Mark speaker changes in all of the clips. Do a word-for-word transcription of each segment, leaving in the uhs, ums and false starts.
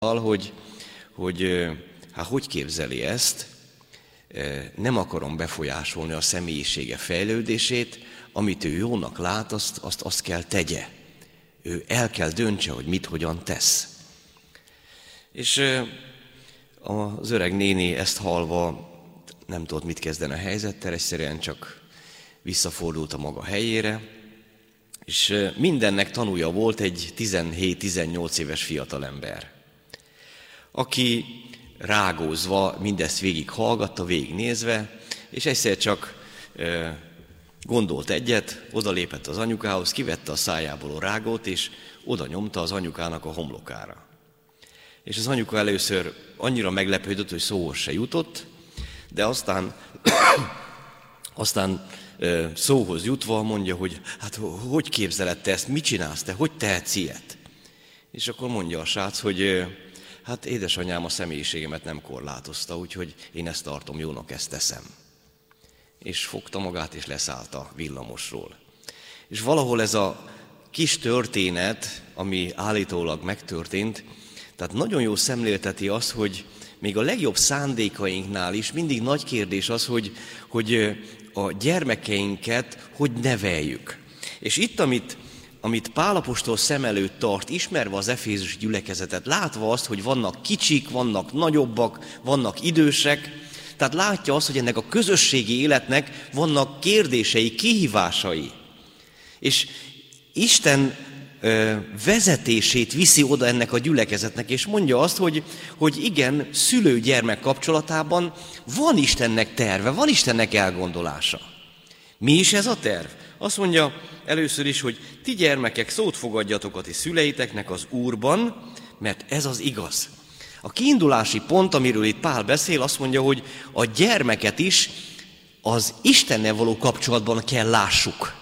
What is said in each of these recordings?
Speaker 1: hogy, hogy hát hogy képzeli ezt, nem akarom befolyásolni a személyisége fejlődését, amit ő jónak lát, azt, azt, azt kell tegye. Ő el kell döntse, hogy mit, hogyan tesz. És az öreg néni ezt hallva nem tudott mit kezdeni a helyzettel, egyszerűen csak visszafordult a maga helyére, és mindennek tanúja volt egy tizenhét-tizennyolc éves fiatalember, aki rágózva mindezt végig hallgatta, végignézve, és egyszer csak e, gondolt egyet, odalépett az anyukához, kivette a szájából a rágót, és oda nyomta az anyukának a homlokára. És az anyuka először annyira meglepődött, hogy szóhoz se jutott, de aztán, aztán e, szóhoz jutva mondja, hogy hát hogy képzeled te ezt, mit csinálsz te, hogy tehetsz ilyet? És akkor mondja a srác, hogy hát édesanyám a személyiségemet nem korlátozta, úgyhogy én ezt tartom jónak, ezt teszem. És fogta magát, és leszállt a villamosról. És valahol ez a kis történet, ami állítólag megtörtént, tehát nagyon jól szemlélteti azt, hogy még a legjobb szándékainknál is mindig nagy kérdés az, hogy, hogy a gyermekeinket hogy neveljük. És itt, amit amit Pál apostol szem előtt tart, ismerve az efézusi gyülekezetet, látva azt, hogy vannak kicsik, vannak nagyobbak, vannak idősek, tehát látja azt, hogy ennek a közösségi életnek vannak kérdései, kihívásai. És Isten ö, vezetését viszi oda ennek a gyülekezetnek, és mondja azt, hogy, hogy igen, szülő-gyermek kapcsolatában van Istennek terve, van Istennek elgondolása. Mi is ez a terv? Azt mondja először is, hogy ti gyermekek, szót fogadjatok a ti szüleiteknek az Úrban, mert ez az igaz. A kiindulási pont, amiről itt Pál beszél, azt mondja, hogy a gyermeket is az Istennel való kapcsolatban kell lássuk.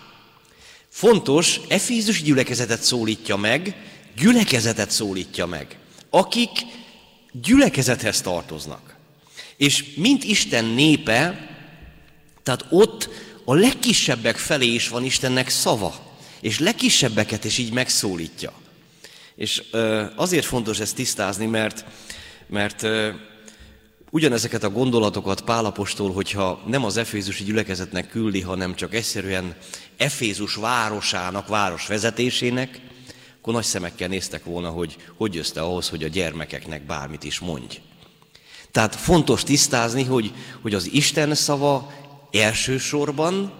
Speaker 1: Fontos, Efézus gyülekezetet szólítja meg, gyülekezetet szólítja meg, akik gyülekezethez tartoznak. És mint Isten népe, tehát ott a legkisebbek felé is van Istennek szava, és legkisebbeket is így megszólítja. És azért fontos ezt tisztázni, mert, mert ugyanezeket a gondolatokat Pál apostol, hogyha nem az efézusi gyülekezetnek küldi, hanem csak egyszerűen Efézus városának, városvezetésének, akkor nagy szemekkel néztek volna, hogy hogy jössz te ahhoz, hogy a gyermekeknek bármit is mondj. Tehát fontos tisztázni, hogy, hogy az Isten szava elsősorban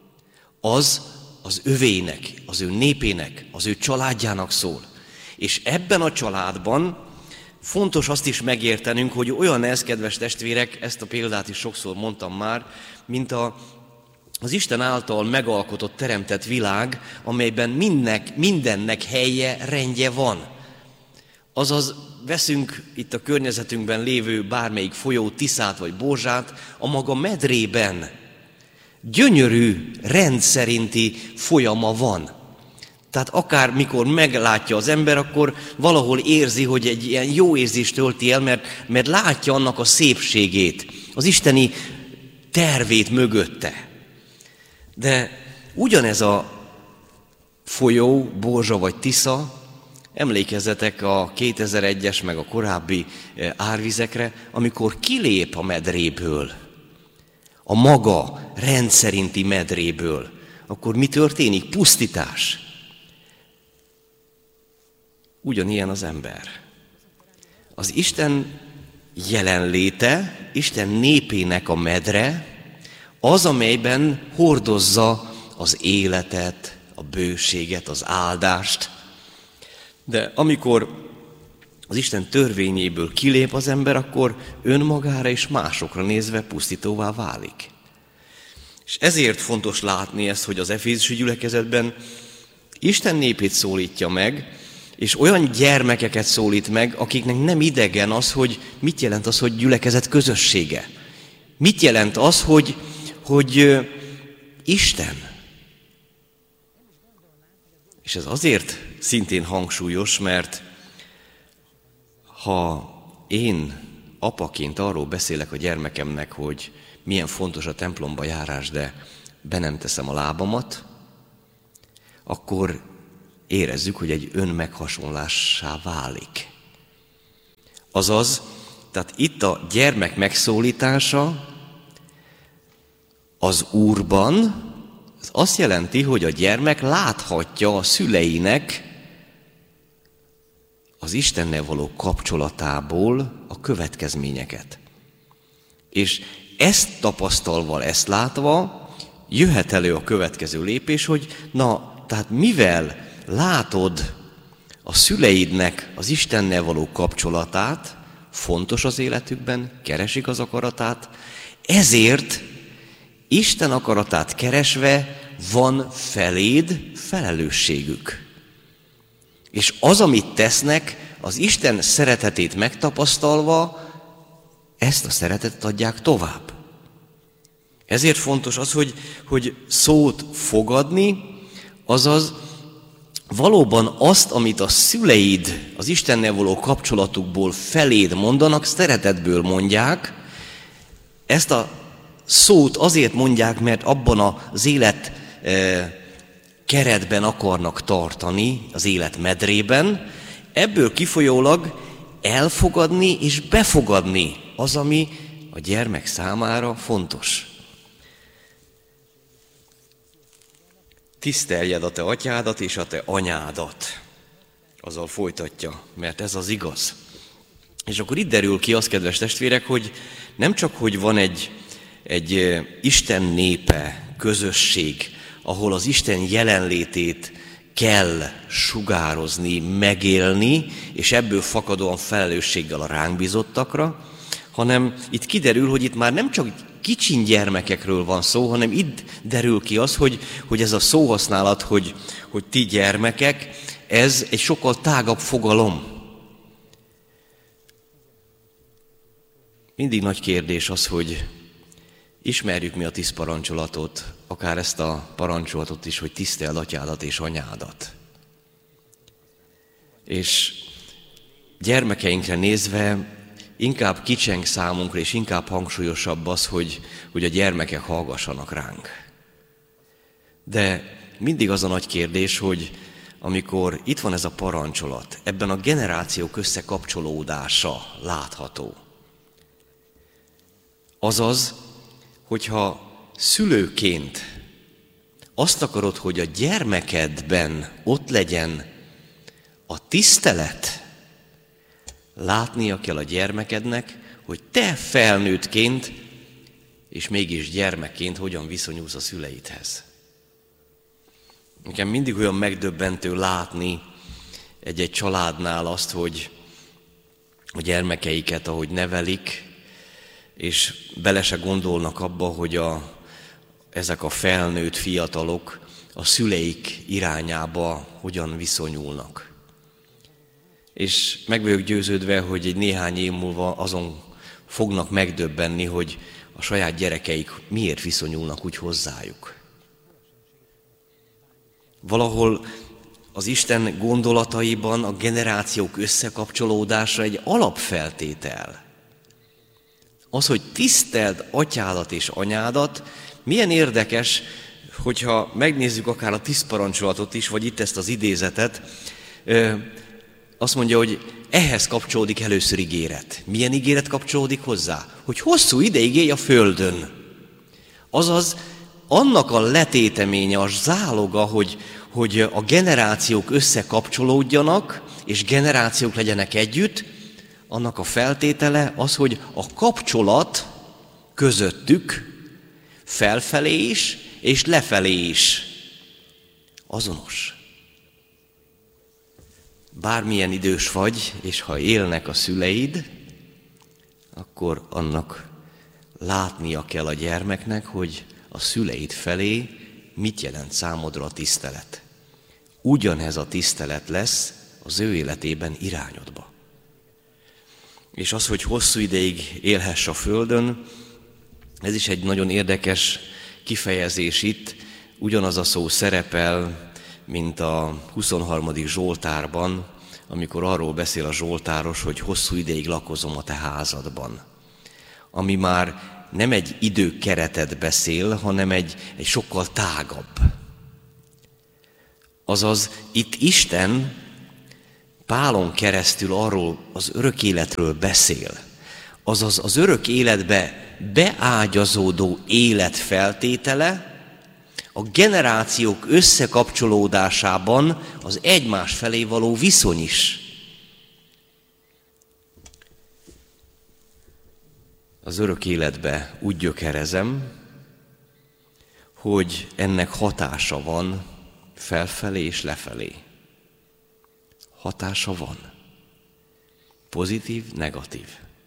Speaker 1: az az övének, az ő népének, az ő családjának szól. És ebben a családban fontos azt is megértenünk, hogy olyan ez, kedves testvérek, ezt a példát is sokszor mondtam már, mint a, az Isten által megalkotott, teremtett világ, amelyben mindnek, mindennek helye, rendje van. Azaz veszünk itt a környezetünkben lévő bármelyik folyót, Tiszát vagy Borzsát, a maga medrében gyönyörű, rendszerinti folyama van. Tehát akár mikor meglátja az ember, akkor valahol érzi, hogy egy ilyen jó érzést tölti el, mert, mert látja annak a szépségét, az isteni tervét mögötte. De ugyanez a folyó, Borzsa vagy Tisza, emlékezzetek a kétezer-egyes meg a korábbi árvizekre, amikor kilép a medréből, a maga rendszerinti medréből, akkor mi történik? Pusztítás. Ugyanilyen az ember. Az Isten jelenléte, Isten népének a medre, az, amelyben hordozza az életet, a bőséget, az áldást. De amikor az Isten törvényéből kilép az ember, akkor önmagára és másokra nézve pusztítóvá válik. És ezért fontos látni ezt, hogy az efézusi gyülekezetben Isten népét szólítja meg, és olyan gyermekeket szólít meg, akiknek nem idegen az, hogy mit jelent az, hogy gyülekezet közössége. Mit jelent az, hogy, hogy Isten. És ez azért szintén hangsúlyos, mert ha én apaként arról beszélek a gyermekemnek, hogy milyen fontos a templomba járás, de be nem teszem a lábamat, akkor érezzük, hogy egy önmeghasonlássá válik. Azaz, tehát itt a gyermek megszólítása az Úrban, ez azt jelenti, hogy a gyermek láthatja a szüleinek az Istennel való kapcsolatából a következményeket. És ezt tapasztalva, ezt látva, jöhet elő a következő lépés, hogy na, tehát mivel látod a szüleidnek az Istennel való kapcsolatát, fontos az életükben, keresik az akaratát, ezért Isten akaratát keresve van feléd felelősségük. És az, amit tesznek, az Isten szeretetét megtapasztalva, ezt a szeretetet adják tovább. Ezért fontos az, hogy, hogy szót fogadni, azaz valóban azt, amit a szüleid az Istennel való kapcsolatukból feléd mondanak, szeretetből mondják. Ezt a szót azért mondják, mert abban az élet e, keretben akarnak tartani, az élet medrében. Ebből kifolyólag elfogadni és befogadni az, ami a gyermek számára fontos. Tiszteljed a te atyádat és a te anyádat. Azzal folytatja, mert ez az igaz. És akkor itt derül ki az, kedves testvérek, hogy nem csak, hogy van egy, egy Isten népe, közösség, ahol az Isten jelenlétét kell sugározni, megélni, és ebből fakadóan felelősséggel a ránk bízottakra, hanem itt kiderül, hogy itt már nem csak kicsin gyermekekről van szó, hanem itt derül ki az, hogy, hogy ez a szóhasználat, hogy, hogy ti gyermekek, ez egy sokkal tágabb fogalom. Mindig nagy kérdés az, hogy ismerjük mi a tíz parancsolatot, akár ezt a parancsolatot is, hogy tiszteld atyádat és anyádat. És gyermekeinkre nézve inkább kicseng számunkra, és inkább hangsúlyosabb az, hogy, hogy a gyermekek hallgassanak ránk. De mindig az a nagy kérdés, hogy amikor itt van ez a parancsolat, ebben a generációk összekapcsolódása látható. Azaz, hogyha szülőként azt akarod, hogy a gyermekedben ott legyen a tisztelet, látnia kell a gyermekednek, hogy te felnőttként és mégis gyermekként hogyan viszonyulsz a szüleidhez. Nekem mindig olyan megdöbbentő látni egy-egy családnál azt, hogy a gyermekeiket, ahogy nevelik, és bele se gondolnak abba, hogy a, ezek a felnőtt fiatalok a szüleik irányába hogyan viszonyulnak. És meg vagyok győződve, hogy egy néhány év múlva azon fognak megdöbbenni, hogy a saját gyerekeik miért viszonyulnak úgy hozzájuk. Valahol az Isten gondolataiban a generációk összekapcsolódása egy alapfeltétel. Az, hogy tiszteld atyádat és anyádat, milyen érdekes, hogyha megnézzük akár a tíz parancsolatot is, vagy itt ezt az idézetet, azt mondja, hogy ehhez kapcsolódik először ígéret. Milyen ígéret kapcsolódik hozzá? Hogy hosszú ideig élj a földön. Azaz, annak a letéteménye, a záloga, hogy, hogy a generációk összekapcsolódjanak, és generációk legyenek együtt, annak a feltétele az, hogy a kapcsolat közöttük felfelé is, és lefelé is azonos. Bármilyen idős vagy, és ha élnek a szüleid, akkor annak látnia kell a gyermeknek, hogy a szüleid felé mit jelent számodra a tisztelet. Ugyanez a tisztelet lesz az ő életében irányodba. És az, hogy hosszú ideig élhess a földön, ez is egy nagyon érdekes kifejezés itt. Ugyanaz a szó szerepel, mint a huszonharmadik Zsoltárban, amikor arról beszél a zsoltáros, hogy hosszú ideig lakozom a te házadban. Ami már nem egy időkeretet beszél, hanem egy, egy sokkal tágabb. Azaz itt Isten Pálon keresztül arról az örök életről beszél, azaz az örök életbe beágyazódó élet feltétele a generációk összekapcsolódásában az egymás felé való viszony is. Az örök életbe úgy gyökerezem, hogy ennek hatása van felfelé és lefelé. Hatása van. Pozitív, negatív.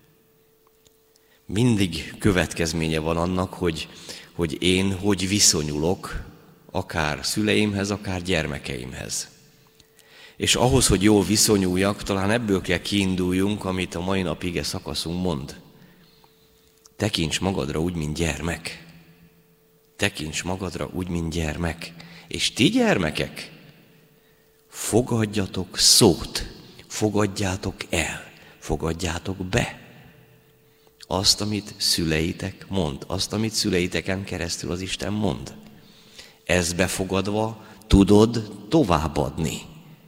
Speaker 1: Mindig következménye van annak, hogy, hogy én hogy viszonyulok akár szüleimhez, akár gyermekeimhez. És ahhoz, hogy jól viszonyuljak, talán ebből kell kiinduljunk, amit a mai nap ige szakaszunk mond. Tekints magadra úgy, mint gyermek. Tekints magadra úgy, mint gyermek. És ti gyermekek, fogadjatok szót, fogadjátok el, fogadjátok be azt, amit szüleitek mond, azt, amit szüleiteken keresztül az Isten mond. Ezt befogadva tudod továbbadni.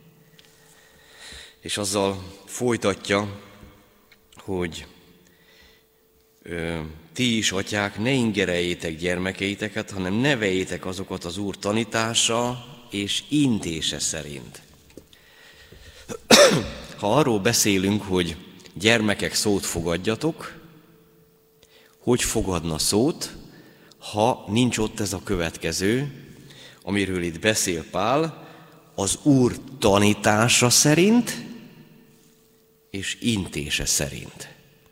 Speaker 1: És azzal folytatja, hogy ö, ti is, atyák, ne ingerejétek gyermekeiteket, hanem neveljétek azokat az Úr tanítása és intése szerint. Ha arról beszélünk, hogy gyermekek, szót fogadjatok, hogy fogadna szót, ha nincs ott ez a következő, amiről itt beszél Pál, az Úr tanítása szerint és intése szerint.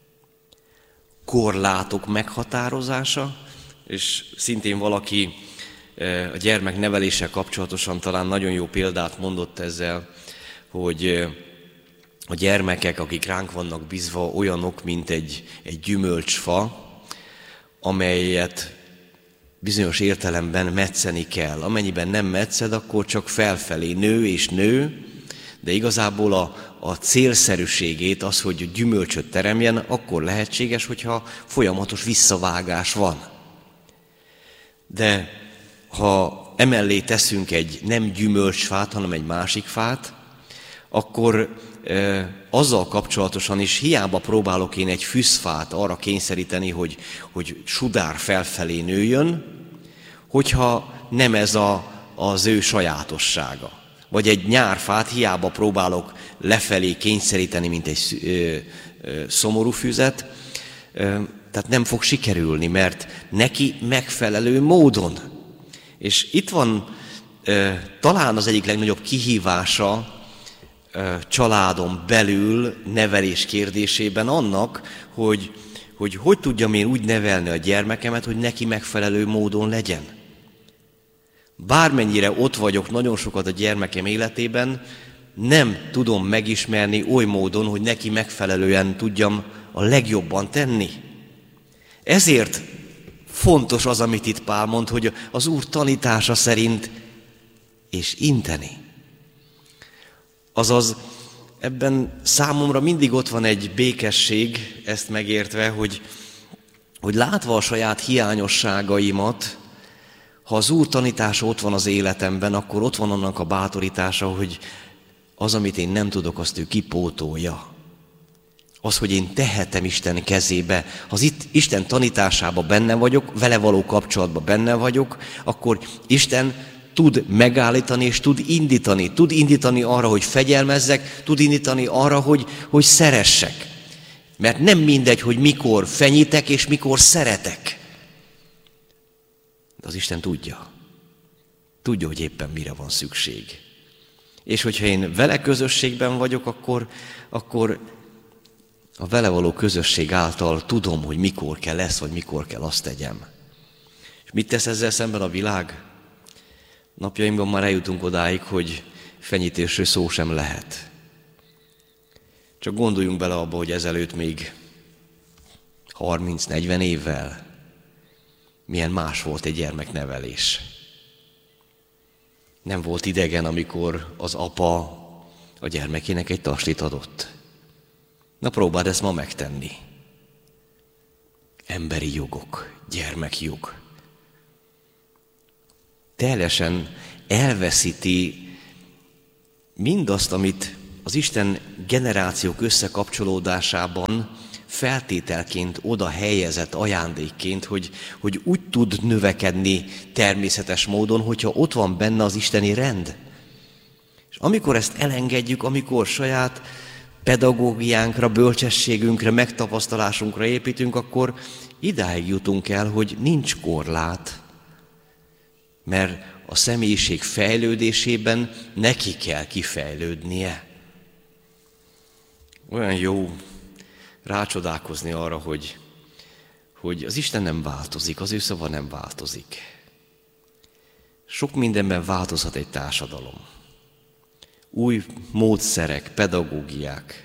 Speaker 1: Korlátok meghatározása, és szintén valaki a gyermek neveléssel kapcsolatosan talán nagyon jó példát mondott ezzel, hogy a gyermekek, akik ránk vannak bízva, olyanok, mint egy, egy gyümölcsfa, amelyet bizonyos értelemben metszeni kell. Amennyiben nem metszed, akkor csak felfelé nő és nő, de igazából a, a célszerűségét, az, hogy gyümölcsöt teremjen, akkor lehetséges, hogyha folyamatos visszavágás van. De ha emellé teszünk egy nem gyümölcsfát, hanem egy másik fát, akkor e, azzal kapcsolatosan is hiába próbálok én egy fűszfát arra kényszeríteni, hogy, hogy sudár felfelé nőjön, hogyha nem ez a, az ő sajátossága. Vagy egy nyárfát hiába próbálok lefelé kényszeríteni, mint egy ö, ö, szomorú füzet, ö, tehát nem fog sikerülni, mert neki megfelelő módon. És itt van ö, talán az egyik legnagyobb kihívása ö, családon belül nevelés kérdésében annak, hogy, hogy hogy tudjam én úgy nevelni a gyermekemet, hogy neki megfelelő módon legyen. Bármennyire ott vagyok nagyon sokat a gyermekem életében, nem tudom megismerni oly módon, hogy neki megfelelően tudjam a legjobban tenni. Ezért fontos az, amit itt Pál mond, hogy az Úr tanítása szerint és inteni. Azaz ebben számomra mindig ott van egy békesség, ezt megértve, hogy, hogy látva a saját hiányosságaimat, ha az Úr tanítása ott van az életemben, akkor ott van annak a bátorítása, hogy az, amit én nem tudok, azt ő kipótolja. Az, hogy én tehetem Isten kezébe, ha az itt Isten tanításába benne vagyok, vele való kapcsolatban benne vagyok, akkor Isten tud megállítani és tud indítani. Tud indítani arra, hogy fegyelmezzek, tud indítani arra, hogy, hogy szeressek. Mert nem mindegy, hogy mikor fenyítek és mikor szeretek. De az Isten tudja. Tudja, hogy éppen mire van szükség. És hogyha én vele közösségben vagyok, akkor, akkor a vele való közösség által tudom, hogy mikor kell lesz, vagy mikor kell azt tegyem. És mit tesz ezzel szemben a világ? Napjainkban már eljutunk odáig, hogy fenyítésről szó sem lehet. Csak gondoljunk bele abba, hogy ezelőtt még harminc-negyven évvel milyen más volt egy gyermeknevelés. Nem volt idegen, amikor az apa a gyermekének egy taslit adott. Na próbáld ezt ma megtenni. Emberi jogok, gyermekjog. Teljesen elveszíti mindazt, amit az Isten generációk összekapcsolódásában feltételként oda helyezett ajándékként, hogy, hogy úgy tud növekedni természetes módon, hogyha ott van benne az isteni rend. És amikor ezt elengedjük, amikor saját pedagógiánkra, bölcsességünkre, megtapasztalásunkra építünk, akkor idáig jutunk el, hogy nincs korlát, mert a személyiség fejlődésében neki kell kifejlődnie. Olyan jó rácsodálkozni arra, hogy, hogy az Isten nem változik, az ő szava nem változik. Sok mindenben változhat egy társadalom. Új módszerek, pedagógiák.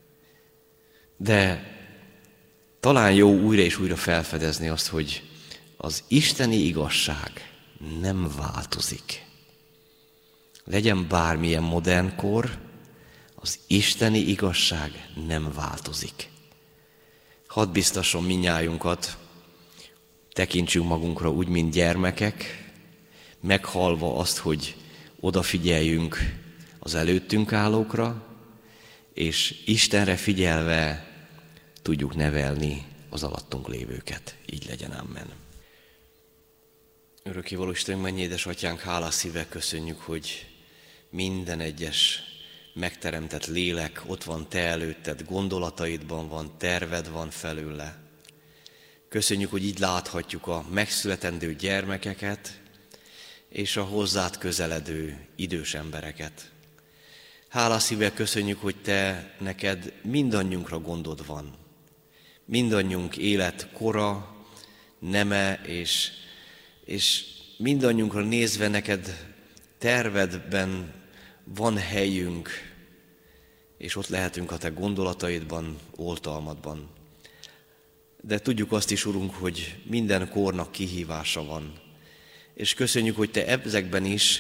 Speaker 1: De talán jó újra és újra felfedezni azt, hogy az isteni igazság nem változik. Legyen bármilyen modern kor, az isteni igazság nem változik. Hadd biztasson mindnyájunkat, tekintsünk magunkra úgy, mint gyermekek, meghallva azt, hogy odafigyeljünk az előttünk állókra, és Istenre figyelve tudjuk nevelni az alattunk lévőket. Így legyen, amen. Örökkévaló Istenünk, mennyi édesatyánk, hálás szívvel köszönjük, hogy minden egyes megteremtett lélek ott van te előtted, gondolataidban van, terved van felőle. Köszönjük, hogy így láthatjuk a megszületendő gyermekeket és a hozzád közeledő idős embereket. Hálás szívvel köszönjük, hogy te neked mindannyiunkra gondod van. Mindannyiunk életkora, neme és, és mindannyiunkra nézve neked tervedben van helyünk, és ott lehetünk a te gondolataidban, oltalmadban. De tudjuk azt is, Urunk, hogy minden kornak kihívása van. És köszönjük, hogy te ezekben is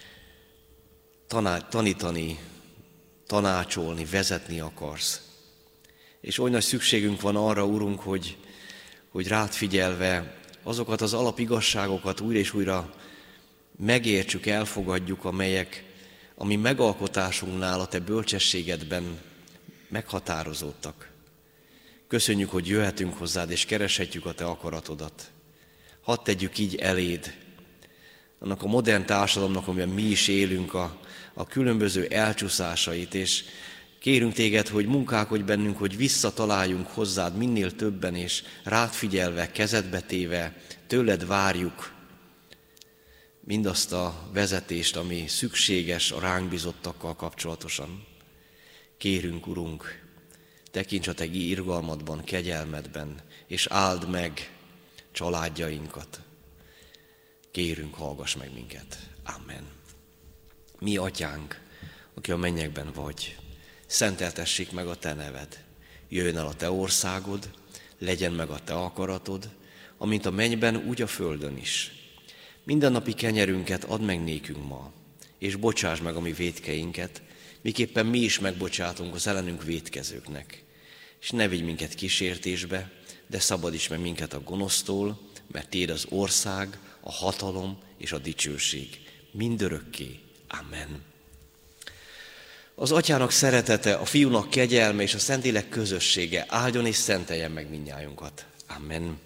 Speaker 1: taná- tanítani, tanácsolni, vezetni akarsz. És olyan nagy szükségünk van arra, Urunk, hogy, hogy rád figyelve azokat az alapigazságokat újra és újra megértsük, elfogadjuk, amelyek a mi megalkotásunknál a te bölcsességedben meghatározódtak. Köszönjük, hogy jöhetünk hozzád, és kereshetjük a te akaratodat. Hadd tegyük így eléd, annak a modern társadalomnak, amiben mi is élünk, a, a különböző elcsúszásait, és kérünk téged, hogy munkálkodj bennünk, hogy visszataláljunk hozzád minél többen, és rád figyelve, kezedbe téve, tőled várjuk mindazt a vezetést, ami szükséges a ránk bizottakkal kapcsolatosan. Kérünk, Urunk, tekints a te irgalmadban, kegyelmedben, és áld meg családjainkat. Kérünk, hallgass meg minket. Amen. Mi atyánk, aki a mennyekben vagy, szenteltessék meg a te neved. Jöjjön el a te országod, legyen meg a te akaratod, amint a mennyben, úgy a földön is. Mindennapi kenyerünket add meg nékünk ma, és bocsáss meg a mi vétkeinket, miképpen mi is megbocsátunk az ellenünk vétkezőknek. És ne vigy minket kísértésbe, de szabadíts meg minket a gonosztól, mert tiéd az ország, a hatalom és a dicsőség mindörökké. Amen. Az Atyának szeretete, a Fiúnak kegyelme és a Szentlélek közössége áldjon és szenteljen meg mindnyájunkat. Amen.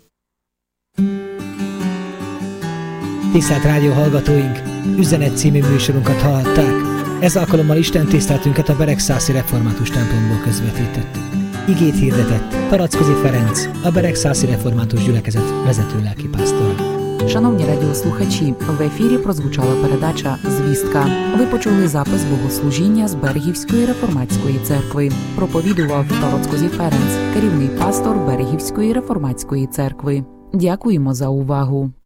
Speaker 2: Tisztelt rádió hallgatóink! Üzenet című műsorunkat hallhatták. Ez alkalommal Isten tiszteletünket a Beregszászi Református templomból közvetítettük. Igét hirdetett Tarackozi Ferenc, a Beregszászi Református Gyülekezet vezető lelkipásztora.
Speaker 3: Шановні радіослухачі, в ефірі прозвучала передача «Звістка». Ви почули запис богослужіння з Берегівської реформатської церкви. Проповідував Тарацькозі Ференц, керівний пастор Берегівської реформатської церкви. Дякуємо за увагу.